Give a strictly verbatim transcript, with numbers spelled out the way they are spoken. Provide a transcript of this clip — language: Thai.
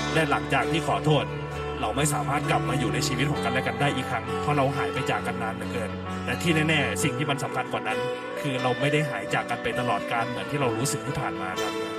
และหลังจากที่ขอโทษเราไม่สามารถกลับมาอยู่ในชีวิตของกันและกันได้อีกครั้งเพราะเราหายไปจากกันนานเหลือเกินแต่ที่แน่ๆสิ่งที่มันสำคัญกว่านั้นคือเราไม่ได้หายจากกันไปตลอดกาลเหมือนที่เรารู้สึกที่ผ่านมาครับ